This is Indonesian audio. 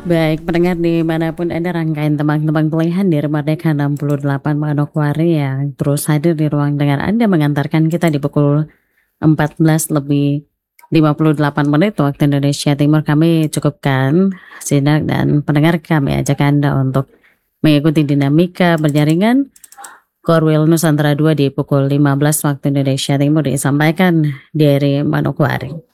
Baik, pendengar dimanapun Anda, rangkaian tembang-tembang pilihan dari Merdeka 68 Manokwari yang terus hadir di ruang dengar Anda mengantarkan kita di pukul 14 lebih 58 menit waktu Indonesia Timur. Kami cukupkan sinak dan pendengar, kami ajak Anda untuk mengikuti dinamika berjaringan Korwil Nusantara 2 di pukul 15 waktu Indonesia Timur, disampaikan dari Manokwari.